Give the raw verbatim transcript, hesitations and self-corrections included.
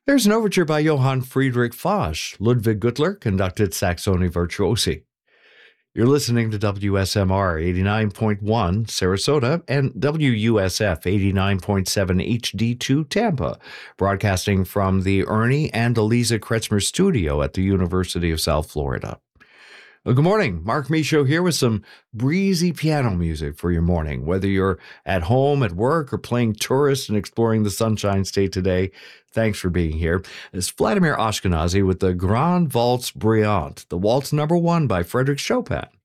There's an overture by Johann Friedrich Foch. Ludwig Gutler conducted Saxoni Virtuosi. You're listening to W S M R eighty-nine point one Sarasota and W U S F eighty-nine point seven H D two Tampa, broadcasting from the Ernie and Eliza Kretzmer studio at the University of South Florida. Well, good morning. Mark Michaud here with some breezy piano music for your morning. Whether you're at home, at work, or playing tourist and exploring the Sunshine State today, thanks for being here. It's Vladimir Ashkenazy with the Grand Waltz Brillante, the waltz number one by Frédéric Chopin.